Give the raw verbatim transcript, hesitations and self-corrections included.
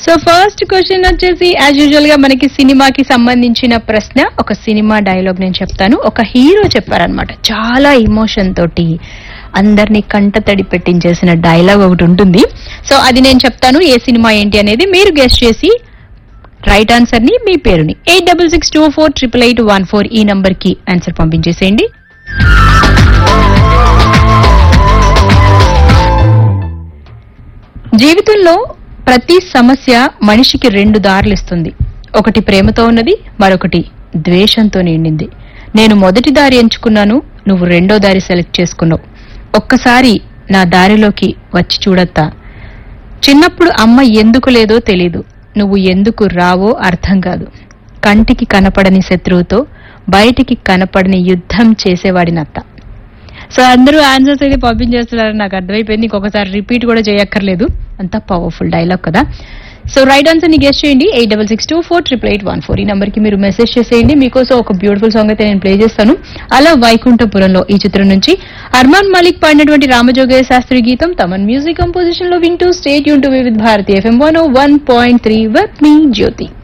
So first question వచ్చేసి as usual గా మనకి సినిమాకి సంబంధించిన ప్రశ్న. ఒక సినిమా డైలాగ్ నేను చెప్తాను, ఒక హీరో చెప్పారనమాట. చాలా ఇమోషన్ తోటి అందరినీ కంట తడి పెట్టించేసిన డైలాగ్ ఒకటి ఉంటుంది. సో అది నేను చెప్తాను, ఏ సినిమా ఏంటి అనేది మీరు గెస్ట్ చేసి రైట్ ఆన్సర్ ని, మీ పేరుని eight double six two four triple eight one four ఈ నంబర్ కి ఆన్సర్ పంపించేసేయండి. జీవితంలో ప్రతి సమస్య మనిషికి రెండు దారులు ఇస్తుంది. ఒకటి ప్రేమతో ఉన్నది, మరొకటి ద్వేషంతో నిండింది. నేను మొదటి దారి ఎంచుకున్నాను, నువ్వు రెండో దారి సెలెక్ట్ చేసుకున్నావు. ఒక్కసారి నా దారిలోకి వచ్చి చూడత్తా. చిన్నప్పుడు అమ్మ ఎందుకు లేదో తెలీదు, నువ్వు ఎందుకు రావో అర్థం కాదు. కంటికి కనపడని శత్రువుతో బయటికి కనపడని యుద్ధం చేసేవాడినత్త. సో అందరూ ఆన్సర్స్ అయితే పంపించేస్తున్నారని నాకు అర్థమైపోయింది. ఇంకొకసారి రిపీట్ కూడా చేయక్కర్లేదు, అంత పవర్ఫుల్ డైలాగ్ కదా. సో రైట్ ఆన్సర్ ని గెస్ట్ చేయండి eight double six two four triple eight one four ఈ నంబర్ కి మీరు మెసేజ్ చేసేయండి. మీకోసం ఒక బ్యూటిఫుల్ సాంగ్ అయితే నేను ప్లే చేస్తాను. అలా వైకుంఠపురంలో ఈ చిత్రం నుంచి అర్మాన్ మలిక్ పాడినటువంటి రామజోగయ్య శాస్త్రి గీతం తమన్ మ్యూజిక్ కంపోజిషన్ లో వింటూ state Yoon to with Bharati FM one oh one point three with me Jyothi.